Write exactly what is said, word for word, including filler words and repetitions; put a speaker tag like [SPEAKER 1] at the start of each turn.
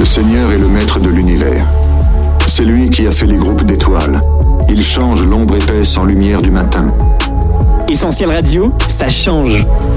[SPEAKER 1] Le Seigneur est le maître de l'univers. C'est lui qui a fait les groupes d'étoiles. Il change l'ombre épaisse en lumière du matin.
[SPEAKER 2] Essentiel Radio, ça change.